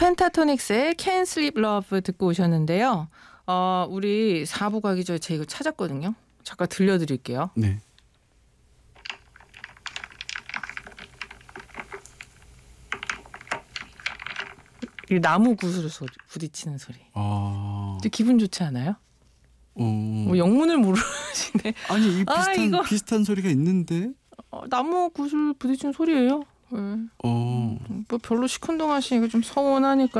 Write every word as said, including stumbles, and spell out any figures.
펜타토닉스의 Can't Sleep Love 듣고 오셨는데요. 어, 우리 사 부 가기 전에 제가 이거 찾았거든요. 잠깐 들려드릴게요. 네. 이 나무 구슬 소리, 부딪히는 소리. 아. 근데 기분 좋지 않아요? 어. 뭐 영문을 모르시네. 아니 이 아, 비슷한 이거. 비슷한 소리가 있는데. 어, 나무 구슬 부딪히는 소리예요. 네. 어. 뭐 별로 시큰둥하시니까 좀 서운하니까